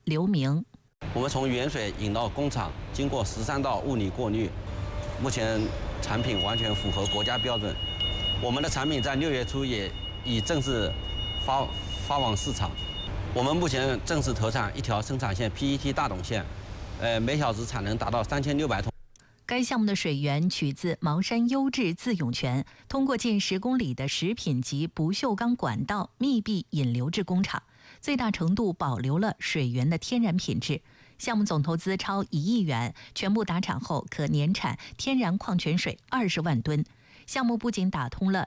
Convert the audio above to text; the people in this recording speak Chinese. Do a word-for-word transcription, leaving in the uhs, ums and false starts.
刘明。 我们从原水引到工厂，经过十三道物理过滤，目前产品完全符合国家标准。我们的产品在六月初也已正式发发往市场。我们目前正式投产一条生产线 P E T 大董线，呃，每小时产能达到三千六百桶。 该项目的水源取自茅山优质自涌泉，通过近十公里的食品级不锈钢管道密闭引流至工厂，最大程度保留了水源的天然品质。项目总投资超一亿元，全部达产后可年产天然矿泉水二十万吨。项目不仅打通了